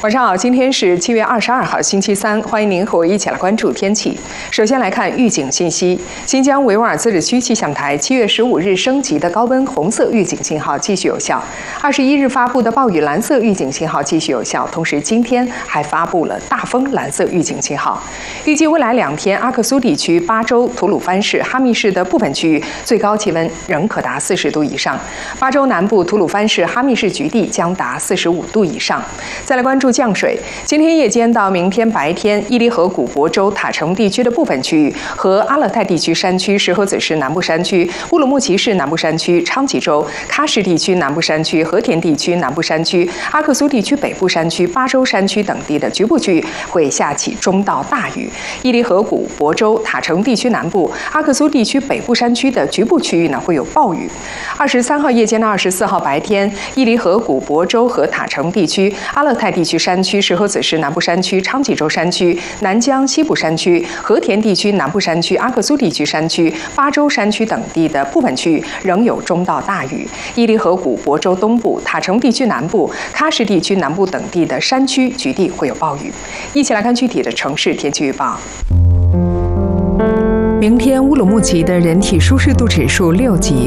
晚上好，今天是7月22号，星期三，欢迎您和我一起来关注天气。首先来看预警信息：新疆维吾尔自治区气象台7月15日升级的高温红色预警信号继续有效，21日发布的暴雨蓝色预警信号继续有效，同时今天还发布了大风蓝色预警信号。预计未来2天，阿克苏地区、巴州、吐鲁番市、哈密市的部分区域最高气温仍可达40度以上，巴州南部、吐鲁番市、哈密市局地将达45度以上。再来关注降水，今天夜间到明天白天，伊犁河谷、亳州、塔城地区的部分区域和阿勒泰地区山区、石河子市南部山区、乌鲁木齐市南部山区、昌吉州、喀什地区南部山区、和田地区南部山区、阿克苏地区北部山区、巴州山区等地的局部区域会下起中到大雨。伊犁河谷、亳州、塔城地区南部、阿克苏地区北部山区的局部区域呢会有暴雨。23号夜间到24号白天，伊犁河谷、亳州和塔城地区、阿勒泰地区山区、石河子市南部山区、昌吉州山区、南疆西部山区、和田地区南部山区、阿克苏地区山区、巴州山区等地的部分区域仍有中到大雨。伊犁河谷、亳州东部、塔城地区南部、喀什地区南部等地的山区局地会有暴雨。一起来看具体的城市天气预报。明天乌鲁木齐的人体舒适度指数6级。